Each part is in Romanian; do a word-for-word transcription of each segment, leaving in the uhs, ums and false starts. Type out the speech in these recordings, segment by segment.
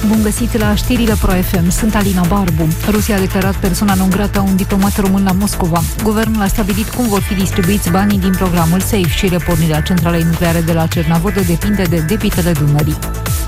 Bun găsit la știrile Pro F M. Sunt Alina Barbu. Rusia a declarat persoana non grata un diplomat român la Moscova. Guvernul a stabilit cum vor fi distribuiți banii din programul SAFE și repornirea centralei nucleare de la Cernavodă depinde de debitele Dunării.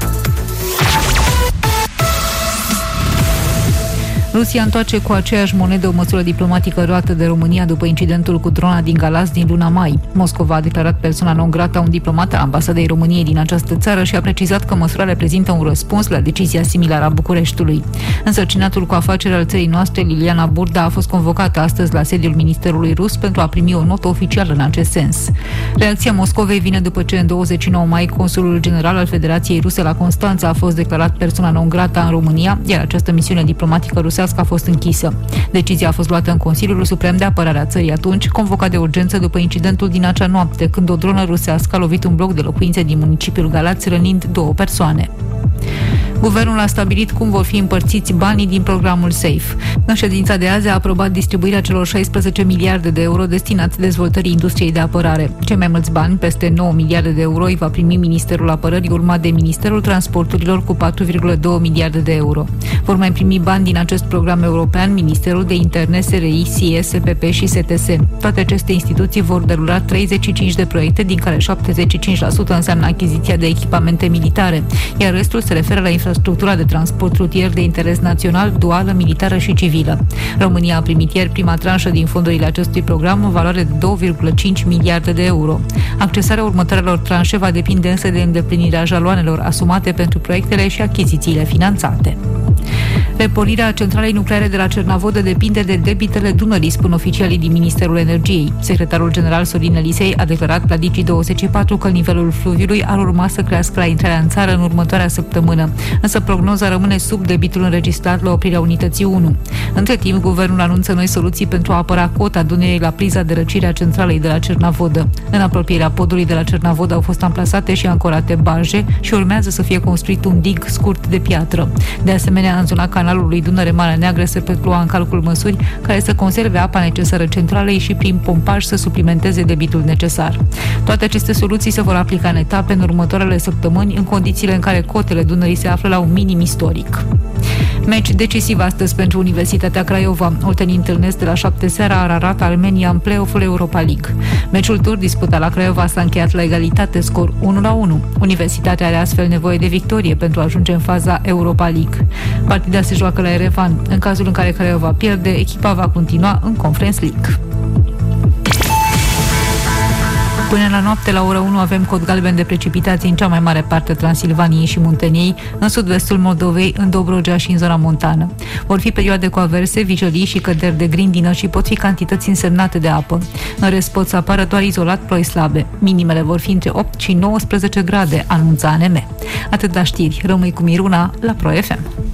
Rusia întoarce cu aceeași monedă o măsură diplomatică luată de România după incidentul cu drona din Galați din luna mai. Moscova a declarat persoana non grata un diplomat al ambasadei României din această țară și a precizat că măsura reprezintă un răspuns la decizia similară a Bucureștiului. Însărcinatul cu afaceri al țării noastre, Liliana Burda, a fost convocată astăzi la sediul Ministerului Rus pentru a primi o notă oficială în acest sens. Reacția Moscovei vine după ce în douăzeci și nouă mai consulul general al Federației Ruse la Constanța a fost declarat persoana non grata în România, iar această misiune diplomatică rusească a fost închisă. Decizia a fost luată în Consiliul Suprem de Apărare a țării atunci, convocat de urgență după incidentul din acea noapte, când o dronă rusească a lovit un bloc de locuințe din municipiul Galați, rănind două persoane. Guvernul a stabilit cum vor fi împărțiți banii din programul SAFE. În ședința de azi a aprobat distribuirea celor șaisprezece miliarde de euro destinați dezvoltării industriei de apărare. Cei mai mulți bani, peste nouă miliarde de euro, îi va primi Ministerul Apărării, urmat de Ministerul Transporturilor cu patru virgulă doi miliarde de euro. Vor mai primi bani din acest program european Ministerul de Interne, S R I, S I E, S P P și S T S. Toate aceste instituții vor derula treizeci și cinci de proiecte, din care șaptezeci și cinci la sută înseamnă achiziția de echipamente militare, iar restul se referă la infrastructura de transport rutier de interes național, duală, militară și civilă. România a primit ieri prima tranșă din fondurile acestui program în valoare de doi virgulă cinci miliarde de euro. Accesarea următoarelor tranșe va depinde însă de îndeplinirea jaloanelor asumate pentru proiectele și achizițiile finanțate. Repornirea centralei nucleare de la Cernavodă depinde de debitele Dunării, spun oficialii din Ministerul Energiei. Secretarul general Sorin Elisei a declarat la Digi douăzeci și patru că nivelul fluviului ar urma să crească la intrarea în țară în următoarea săptămână, însă prognoza rămâne sub debitul înregistrat la oprirea unității unu. Între timp, guvernul anunță noi soluții pentru a apăra cota Dunării la priza de răcire a centralei de la Cernavodă. În apropierea podului de la Cernavodă au fost amplasate și ancorate barje și urmează să fie construit un dig scurt de piatră. De asemenea, în zona canalului Dunăre-Marea Neagră se pot lua în calcul măsuri care să conserve apa necesară centralei și prin pompaj să suplimenteze debitul necesar. Toate aceste soluții se vor aplica în etape în următoarele săptămâni, în condițiile în care cotele Dunării se află la un minim istoric. Meci decisiv astăzi pentru Universitatea Craiova. Oltenii întâlnesc de la șapte seara Ararat, Armenia, în play-off-ul Europa League. Meciul tur disputat la Craiova s-a încheiat la egalitate, scor unu la unu. Universitatea are astfel nevoie de victorie pentru a ajunge în faza Europa League. Partida se joacă la Erevan. În cazul în care Craiova pierde, echipa va continua în Conference League. Până la noapte, la ora unu, avem cod galben de precipitații în cea mai mare parte Transilvaniei și Munteniei, în sud-vestul Moldovei, în Dobrogea și în zona montană. Vor fi perioade cu averse, vicălii și căderi de grindină și pot fi cantități însemnate de apă. În rest pot să apară doar izolat ploi slabe. Minimele vor fi între opt și nouăsprezece grade, anunța A N M. Atât la știri. Rămâi cu Miruna la Pro F M.